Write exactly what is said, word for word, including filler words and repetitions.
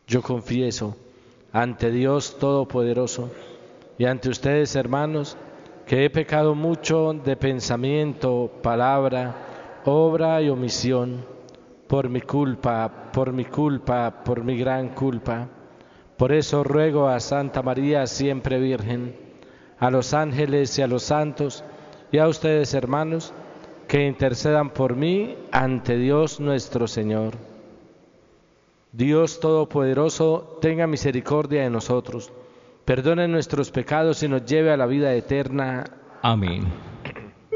Yo confieso ante Dios Todopoderoso y ante ustedes, hermanos, que he pecado mucho de pensamiento, palabra, obra y omisión, por mi culpa, por mi culpa, por mi gran culpa. Por eso ruego a Santa María, siempre Virgen, a los ángeles y a los santos, y a ustedes, hermanos, que intercedan por mí ante Dios nuestro Señor. Dios Todopoderoso, tenga misericordia de nosotros, perdone nuestros pecados y nos lleve a la vida eterna. Amén.